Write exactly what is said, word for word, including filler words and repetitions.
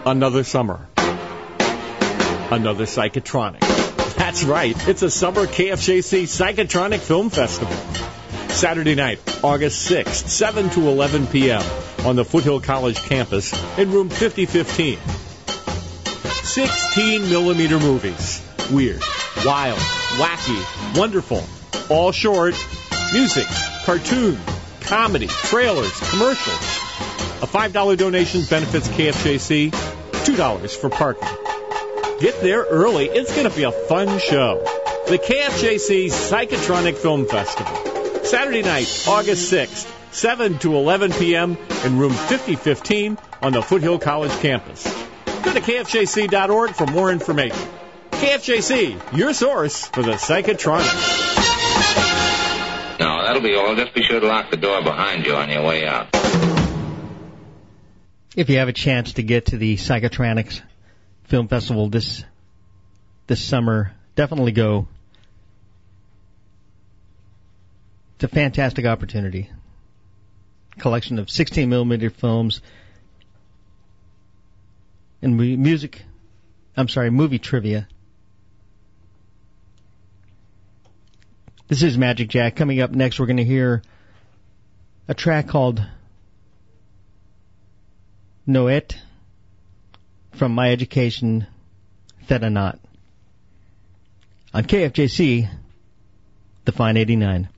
Another summer. Another Psychotronic. That's right. It's a summer K F J C Psychotronic Film Festival. Saturday night, August sixth, seven to eleven p.m. on the Foothill College campus in room fifty fifteen. sixteen millimeter movies. Weird, wild, wacky, wonderful. All short. Music, cartoon, comedy, trailers, commercials. A five dollars donation benefits K F J C, two dollars for parking. Get there early. It's going to be a fun show. The K F J C Psychotronic Film Festival. Saturday night, August sixth, seven to eleven p.m. in room fifty fifteen on the Foothill College campus. Go to K F J C dot org for more information. K F J C, your source for the Psychotronic. No, that'll be all. Just be sure to lock the door behind you on your way out. If you have a chance to get to the Psychotronics Film Festival this this summer, definitely go. It's a fantastic opportunity. Collection of sixteen millimeter films and music, I'm sorry, movie trivia. This is Magic Jack. Coming up next, we're going to hear a track called Noet from My Education, Theta Not. On K F J C, the Fine eighty-nine.